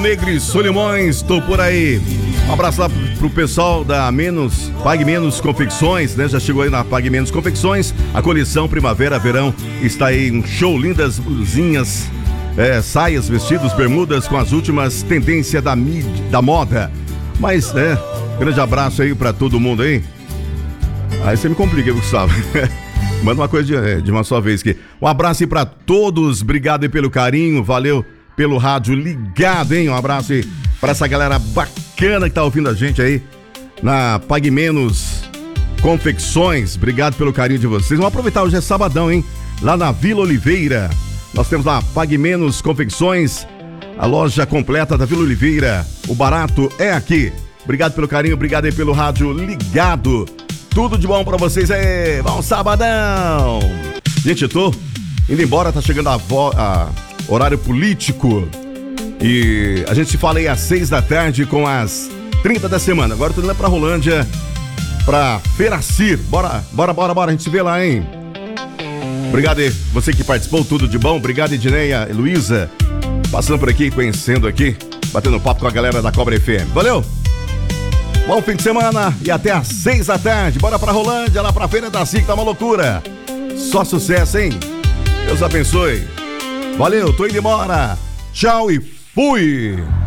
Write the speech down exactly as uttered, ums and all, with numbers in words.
Negro e Solimões, tô por aí. Um abraço lá pro pessoal da Menos, Pague Menos Confecções, né? Já chegou aí na Pague Menos Confecções. A coleção Primavera Verão está aí, um show, lindas blusinhas, é, saias, vestidos, bermudas com as últimas tendências da mídia, da moda. Mas, né, grande abraço aí pra todo mundo aí. Aí você me complica, Gustavo. Manda uma coisa de, de uma só vez aqui. Um abraço aí pra todos, obrigado aí pelo carinho, valeu pelo rádio ligado, hein? Um abraço aí pra essa galera bacana que tá ouvindo a gente aí na Pague Menos Confecções. Obrigado pelo carinho de vocês. Vamos aproveitar, hoje é sabadão, hein? Lá na Vila Oliveira. Nós temos lá Pague Menos Confecções, a loja completa da Vila Oliveira. O barato é aqui. Obrigado pelo carinho, obrigado aí pelo rádio ligado. Tudo de bom pra vocês aí. Bom sabadão. Gente, eu tô indo embora, tá chegando a, vo- a horário político. E a gente se fala aí às seis da tarde com as trinta da semana. Agora eu tô indo lá pra Rolândia, pra Feracir. Bora, bora, bora, bora. A gente se vê lá, hein? Obrigado aí, você que participou, tudo de bom. Obrigado, Edneia, Heloísa. Passando por aqui, conhecendo aqui, batendo papo com a galera da Cobra F M. Valeu! Bom fim de semana e até às seis da tarde. Bora pra Rolândia, lá pra Feira da S I C, tá uma loucura. Só sucesso, hein? Deus abençoe. Valeu, tô indo embora. Tchau e fui!